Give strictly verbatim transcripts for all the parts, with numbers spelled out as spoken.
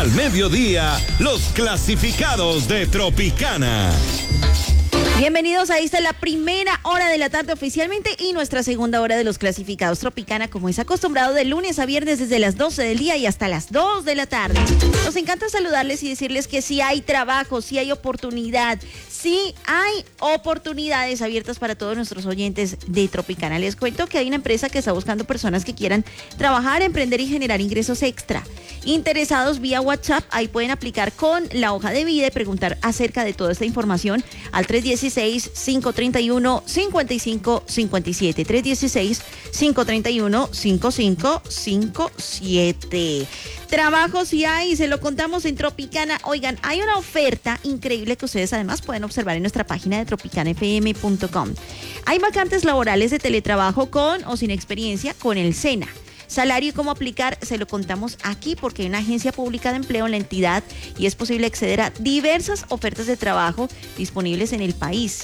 Al mediodía, los clasificados de Tropicana. Bienvenidos, ahí está la primera hora de la tarde oficialmente y nuestra segunda hora de los clasificados Tropicana, como es acostumbrado, de lunes a viernes desde las doce del día y hasta las dos de la tarde. Nos encanta saludarles y decirles que sí hay trabajo, sí hay oportunidad, sí hay oportunidades abiertas para todos nuestros oyentes de Tropicana. Les cuento que hay una empresa que está buscando personas que quieran trabajar, emprender y generar ingresos extra. Interesados vía WhatsApp, ahí pueden aplicar con la hoja de vida y preguntar acerca de toda esta información al tres uno seis, cinco tres uno, cinco cinco cinco siete, tres uno seis, cinco tres uno, cinco cinco cinco siete. Trabajo sí hay, se lo contamos en Tropicana. Oigan, hay una oferta increíble que ustedes además pueden observar en nuestra página de tropicana f m punto com. Hay vacantes laborales de teletrabajo con o sin experiencia con el SENA. Salario y cómo aplicar se lo contamos aquí porque hay una agencia pública de empleo en la entidad y es posible acceder a diversas ofertas de trabajo disponibles en el país.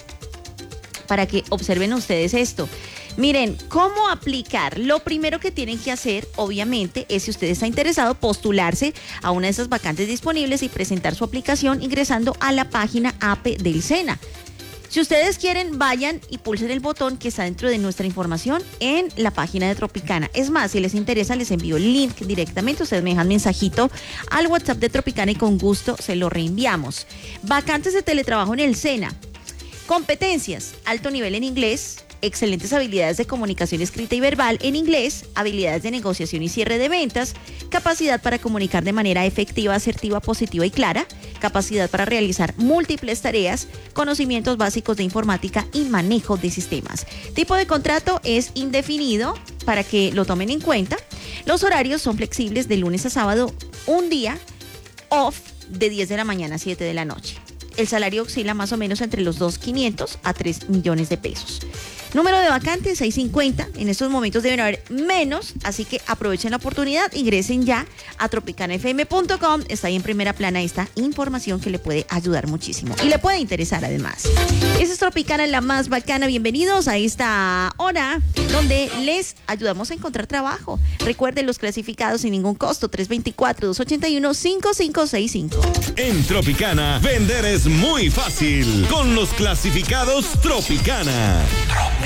Para que observen ustedes esto. Miren, ¿cómo aplicar? Lo primero que tienen que hacer, obviamente, es, si usted está interesado, postularse a una de esas vacantes disponibles y presentar su aplicación ingresando a la página A P E del SENA. Si ustedes quieren, vayan y pulsen el botón que está dentro de nuestra información en la página de Tropicana. Es más, si les interesa, les envío el link directamente. Ustedes me dejan mensajito al WhatsApp de Tropicana y con gusto se lo reenviamos. Vacantes de teletrabajo en el SENA. Competencias: alto nivel en inglés, excelentes habilidades de comunicación escrita y verbal en inglés, habilidades de negociación y cierre de ventas, capacidad para comunicar de manera efectiva, asertiva, positiva y clara, capacidad para realizar múltiples tareas, conocimientos básicos de informática y manejo de sistemas. Tipo de contrato es indefinido para que lo tomen en cuenta. Los horarios son flexibles de lunes a sábado, un día off de diez de la mañana a siete de la noche. El salario oscila más o menos entre los dos millones quinientos a tres millones de pesos. Número de vacantes, seiscientos cincuenta. En estos momentos deben haber menos, así que aprovechen la oportunidad, ingresen ya a tropicana f m punto com. Está ahí en primera plana esta información que le puede ayudar muchísimo y le puede interesar además. Esa es Tropicana, la más bacana. Bienvenidos a esta hora donde les ayudamos a encontrar trabajo. Recuerden, los clasificados sin ningún costo, tres dos cuatro, dos ocho uno, cinco cinco seis cinco. En Tropicana, vender es muy fácil con los clasificados Tropicana. Tropicana.